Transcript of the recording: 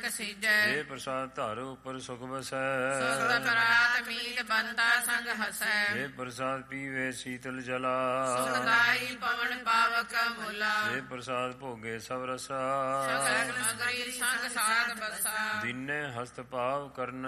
ਸੀਜੈ। ਜੇ ਪ੍ਰਸਾਦ ਧਰ ਉਪਰ ਸੁਖ ਬਸੈ। ਸੁਖ ਪਰਾਤ ਮੀਤ ਬੰਤਾ ਸੰਗ ਹਸੈ। ਜੇ ਪ੍ਰਸਾਦ ਪੀਵੇ ਸੀਤਲ ਜਲਾ। ਸੁਖਦਾਈ ਪਵਨ ਪਾਵਕ ਮੁਲਾ। ਜੇ ਪ੍ਰਸਾਦ ਭੋਗੇ ਸਭ ਰਸਾ। ਸਗਲ ਨਗਰੀ ਸੰਗ ਸਾਧ ਬਸਾ। ਦੀਨੇ ਹਸਤ ਭਾਵ ਕਰਨ